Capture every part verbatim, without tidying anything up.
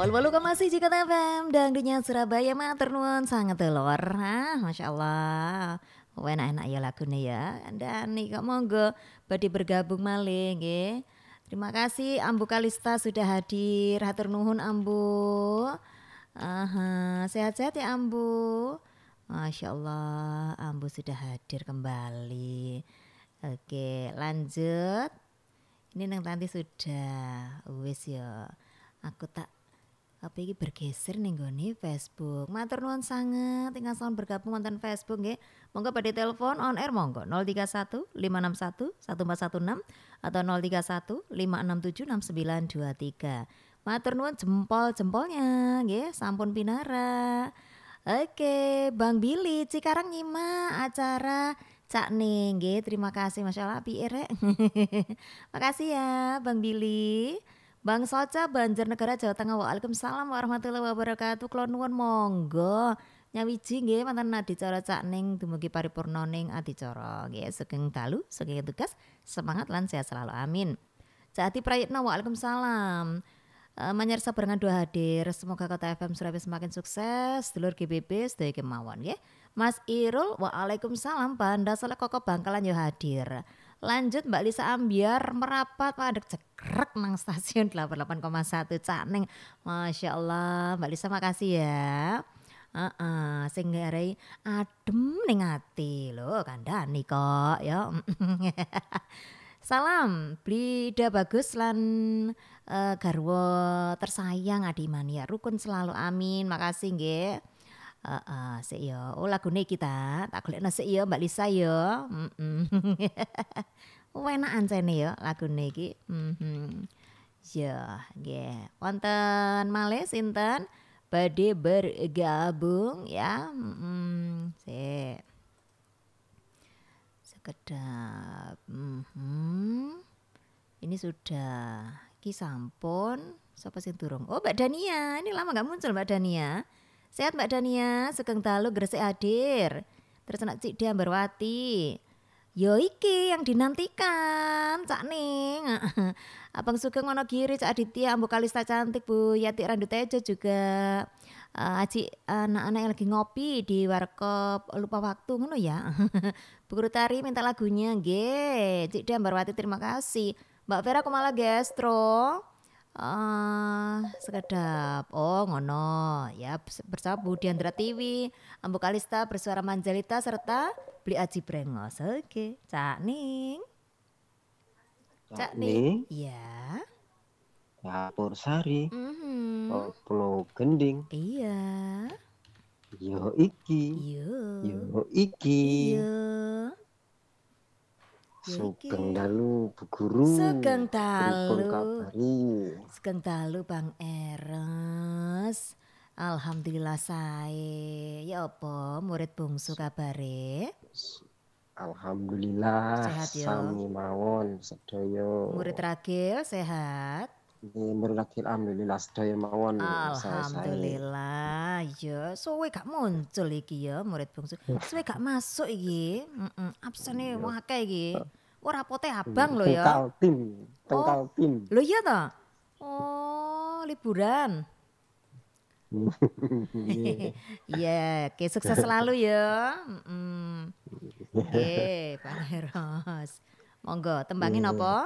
Walu-walu masih jika F M dangdutnya Surabaya matur nuwun sanget telur. Ah, Masya Allah. Enak-enak ya lagune ya. Andani kok monggo badhe bergabung malih nggih. Terima kasih Ambu Kalista sudah hadir. Hatur nuhun Ambu. Aha, sehat-sehat ya Ambu. Masya Allah, Ambu sudah hadir kembali. Oke, lanjut. Ini nang tadi sudah wis ya. Aku tak apa iki bergeser ning gone Facebook. Matur nuwun sanget ingkang sampun bergabung wonten Facebook nggih. Monggo badhe telepon on air monggo nol tiga satu lima enam satu satu empat satu enam atau nol tiga satu lima enam tujuh enam sembilan dua tiga. Matur nuwun jempol-jempolnya nggih sampun pinara. Oke, Bang Billy Cikarang nyimak acara Cak Ning nggih. Terima kasih Masya Allah piye rek. Makasih ya Bang Billy. Bang Soca Banjarnegara Jawa Tengah. Waalaikumsalam warahmatullahi wabarakatuh. Kula nuwun monggo nyawiji nggih wonten adicara Cak Ning dumugi paripurna ning adicara nggih. Sugeng dalu, sugeng tugas, semangat lan sehat selalu amin. Cak Ati Prayitna waalaikumsalam. Uh, Manyarsa barengan dua hadir. Semoga Kota F M Surabaya semakin sukses. Dulur G B B sedaya kemawon nggih. Mas Irul waalaikumsalam. Banda Soleh Koko Bangkalan yo hadir. Lanjut Mbak Lisa Ambiar merapat padek cekrek nang stasiun delapan puluh delapan koma satu Cak Ning. Masya Allah Mbak Lisa makasih ya. Heeh, sing ngarai adem ning ati lho kandhani kok ya. Salam Blida Bagus lan uh, garwa tersayang Adi Mania rukun selalu amin. Makasih nggih. Heeh, uh, uh, sik ya. Oh lagune kita tak golekno sik ya Mbak Lisa ya. Heeh. Enakan cene ya lagune iki. Mhm. Ya, nggih. Wonten malih sinten badhe bergabung ya. Mhm. Sik. Sekedap. Mhm. Ini sudah ki sampun. Sapa sing durung? Oh Mbak Dania. Ini lama gak muncul Mbak Dania. Sehat Mbak Dania, Sugeng dalu gresik hadir. Terus anak Cik Diambarwati. Yo iki yang dinantikan Cak Ning. Abang Sugeng Wonogiri, Cak Aditya, Ambu Kalista cantik, Bu Yati Randu Tejo juga. Uh, Aci anak-anak yang lagi ngopi di warkop lupa waktu ngono ya. Bu Guru Tari minta lagunya nggih. Cik Diambarwati terima kasih. Mbak Vera Kumala Gestro. Uh, sekedap oh ngono ya bersama Bu Diandra Tiwi, Ambu Kalista bersuara Manjalita serta Beli Aji Brengos. Oke, Cak Ning. Cak Ning. Iya. Kapur Sari. Mhm. Pulau Gending. Iya. Yo iki. Yo. Yo iki. Iya. Sugeng dalu Bu Guru. Sugeng dalu. Kabari. Sugeng dalu Bang Eros. Alhamdulillah sae. Ya apa murid bungsu kabare? Alhamdulillah. Sehat ya. Sami mawon sedaya. Murid ragil sehat. Nggih murid ragil alhamdulillah sedaya mawon. Alhamdulillah. Ya, suwe gak muncul iki ya murid bungsu. Suwe gak masuk iki. Heeh, absene wong akeh iki. Ora rapote abang lho ya. Tengkal tim, tengkal oh, tim. Lho iya ta? Oh, liburan. Iya, yeah, oke sukses selalu ya. Heeh. Nggih, Pak Eros. Monggo tembangin apa?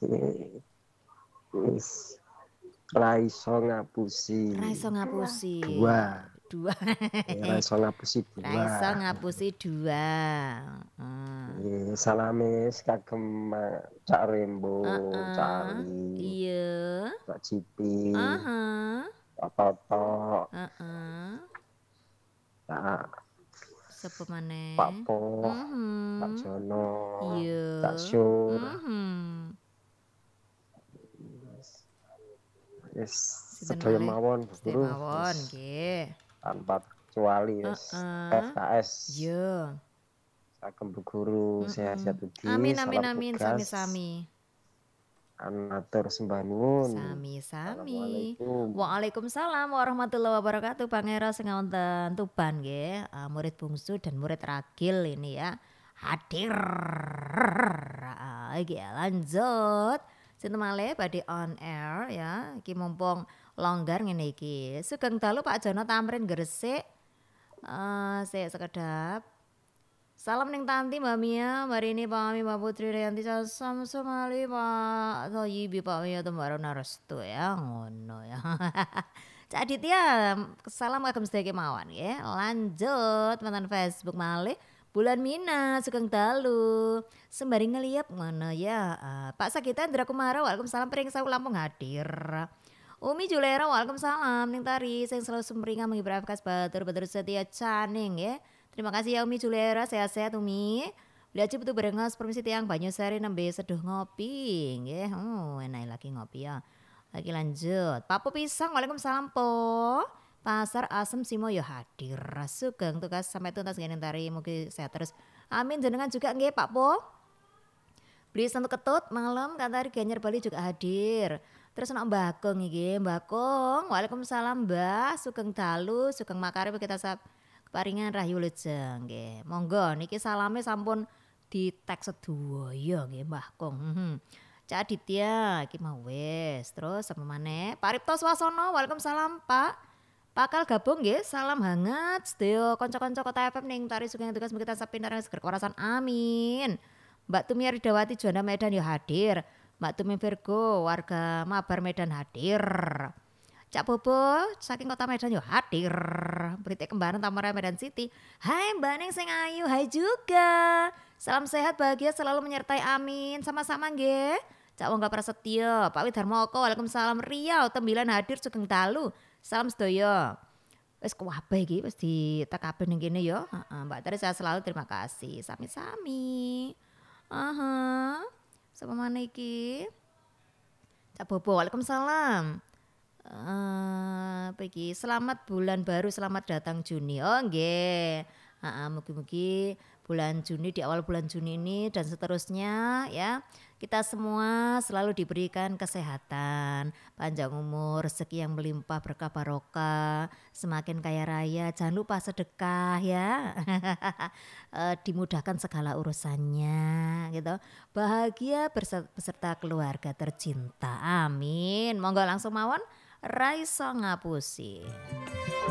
Wis. Raiso ngapusi. Raiso ngapusi. Dua. Dua. Raiso ngapusi dua. Raiso ngapusi dua. Hmm. Salame kagem Cak Rembo, uh -uh. Cak Ali. Iya. Pak Cipi. Uh -huh. Pak Toto. Heeh. Uh -uh. Pak Sapa maneh? Pak Po. Uh -huh. Pak Jono. Iya. Cak Syur. Uh -huh. Yes, sedaya mawon, sedaya mawon nggih. Tanpa kecuali yes. uh -uh. F K S. Yo. Sakem Bu Guru, uh -uh. sehat-sehat ugi. Amin amin amin sami-sami. Anatur sembah nuwun. Sami-sami. Waalaikumsalam warahmatullahi wabarakatuh. Pangeran sing wonten Tuban nggih, uh, murid bungsu dan murid ragil ini ya. Hadir. Uh, lanjut. Sinten malih badhe on air ya. Iki mumpung longgar ngene iki. Sugeng dalu Pak Jono Tamrin Gresik. Eh sik sekedap. Salam ning Tanti Mbak Mia, Mbak Rini, Pak Ami, Mbak Putri, Rianti, Sam Sumali, Pak Thoyibi, Pak Mia, Mbak Rona Restu ya, ngono ya. Cak Aditya, salam kagem sedaya kemawon ya. Lanjut mantan Facebook malih. Bulan Mina, Sugeng dalu. Sembari ngeliap ngono ya. Uh, Pak Sagita Indra Kumara, Waalaikumsalam Pring Sawu Lampung hadir. Umi Julera, Waalaikumsalam ning tari sing selalu sumringah menghibur Afkas Batur, Batur setia caning ya. Terima kasih ya Umi Julera, sehat-sehat Umi. Beli aja betul berengos, permisi tiang Banyusari nembe seduh ngopi nggih. Oh, enak lagi ngopi ya. Lagi lanjut. Papo Pisang, Waalaikumsalam po. Pasar Asem Simo yo hadir. Sugeng tugas sampai tuntas ngene tari, mugi sehat terus. Amin jenengan juga nggih Pak Po. Beli santu ketut malam Kantari Ganyer Bali juga hadir. Terus ana Mbak Kong iki, Mbak Kong. Waalaikumsalam Mbak, sugeng dalu, sugeng makarep kita sab paringan rahayu lejeng nggih. Monggo niki salame sampun di teks sedaya nggih Mbah Kong. Hmm. Cak Aditya iki mau wis. Terus sama maneh Pak Ripto Swasono, Waalaikumsalam Pak. Pakal gabung nggih, salam hangat sedaya kanca-kanca Kota F M ning tari sugeng tugas kita sapintar seger kurasan amin. Mbak Tumi Ridawati Juanda Medan yo hadir. Mbak Tumi Virgo warga Mabar Medan hadir. Cak Bobo saking Kota Medan yo hadir. Berita kembaran Tamara Medan City. Hai Mbak Neng sing ayu, hai juga. Salam sehat bahagia selalu menyertai amin. Sama-sama nggih. Cak Wongga Prasetyo, Pak Widarmoko, Waalaikumsalam Riau Tembilan hadir sugeng dalu. Salam sedaya. Wis kuwabeh iki wis ditekabeh ning kene yo. Heeh, Mbak Tari saya selalu terima kasih. Sami-sami. Aha. Sapa maneh iki? Cak Bobo, Waalaikumsalam. Uh, apa iki? Selamat bulan baru, selamat datang Juni. Oh nggih. Heeh, mugi-mugi bulan Juni, di awal bulan Juni ini dan seterusnya ya. Kita semua selalu diberikan kesehatan, panjang umur, rezeki yang melimpah, berkah barokah, semakin kaya raya, jangan lupa sedekah ya. uh, dimudahkan segala urusannya gitu. Bahagia beserta keluarga tercinta. Amin. Monggo langsung mawon Raiso ngapusi.